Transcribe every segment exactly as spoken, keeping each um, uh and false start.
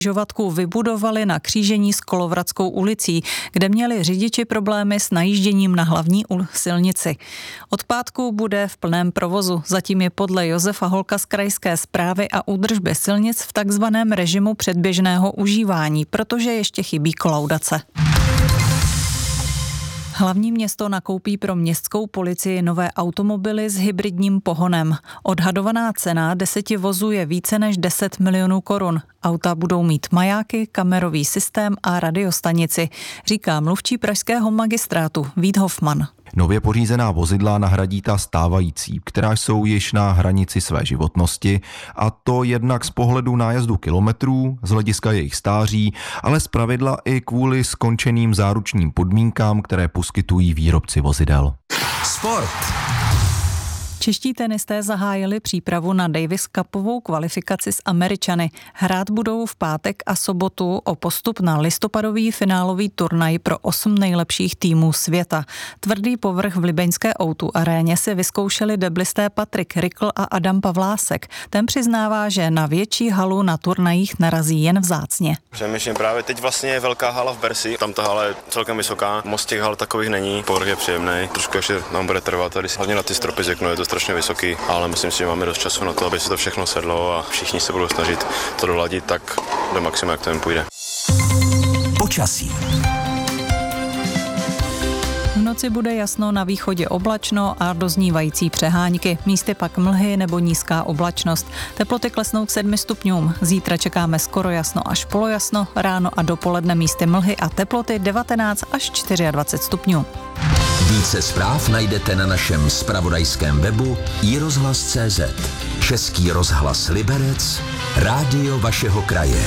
Křižovatku vybudovali na křížení s Kolovradskou ulicí, kde měli řidiči problémy s najížděním na hlavní silnici. Od pátku bude v plném provozu. Zatím je podle Josefa Holka z krajské správy a údržby silnic v takzvaném režimu předběžného užívání, protože ještě chybí kolaudace. Hlavní město nakoupí pro městskou policii nové automobily s hybridním pohonem. Odhadovaná cena deseti vozů je více než deset milionů korun. Auta budou mít majáky, kamerový systém a radiostanici, říká mluvčí pražského magistrátu Vít Hofman. Nově pořízená vozidla nahradí ta stávající, která jsou již na hranici své životnosti, a to jednak z pohledu nájezdu kilometrů, z hlediska jejich stáří, ale zpravidla i kvůli skončeným záručním podmínkám, které poskytují výrobci vozidel. Sport. Čeští tenisté zahájili přípravu na Davis Cupovou kvalifikaci s Američany. Hrát budou v pátek a sobotu o postup na listopadový finálový turnaj pro osm nejlepších týmů světa. Tvrdý povrch v libeňské ó dva aréně si vyzkoušeli deblisté Patrik Rikl a Adam Pavlásek. Ten přiznává, že na větší halu na turnajích narazí jen vzácně. Přemýšlím právě teď vlastně je velká hala v Bersi, tam ta hala je celkem vysoká, moc těch hal takových není, povrch je příjemný, trošku ještě nám bude trvat, tady hlavně na ty stropy řeknu, je to strašně vysoký, ale myslím si, že máme dost času na to, aby se to všechno sedlo a všichni se budou snažit to doladit tak do maxima, jak to jim půjde. Počasí. V noci bude jasno, na východě oblačno a doznívající přehánky. Místy pak mlhy nebo nízká oblačnost. Teploty klesnou k sedmi stupňům. Zítra čekáme skoro jasno až polojasno, ráno a dopoledne místy mlhy a teploty devatenáct až dvacet čtyři stupňů. Více zpráv najdete na našem zpravodajském webu i rozhlas tečka cé zet. Český rozhlas Liberec, rádio vašeho kraje.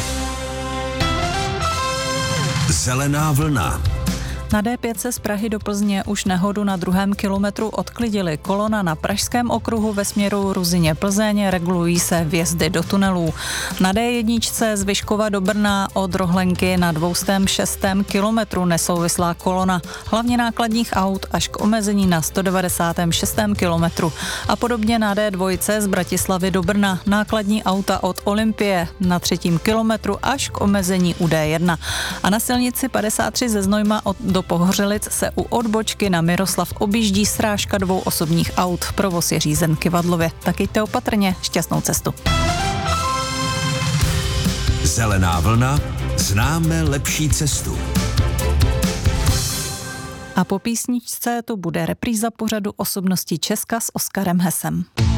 Zelená vlna. Na dé pět se z Prahy do Plzně už nehodu na druhém kilometru odklidili. Kolona na pražském okruhu ve směru Ruzyně Plzeň, regulují se vjezdy do tunelů. Na dé jedna z Vyškova do Brna od Rohlenky na dvě stě šest kilometru nesouvislá kolona, hlavně nákladních aut až k omezení na sto devadesát šest kilometru. A podobně na dé dva z Bratislavy do Brna, nákladní auta od Olympie na třetím kilometru až k omezení u dé jedna. A na silnici padesát tři ze Znojma od do Pohořelic se u odbočky na Miroslav objíždí srážka dvou osobních aut. Provoz je řízen kyvadlově. Tak jděte opatrně, šťastnou cestu. Zelená vlna, známe lepší cestu. A po písničce tu bude repríza pořadu Osobnosti Česka s Oskarem Hesem.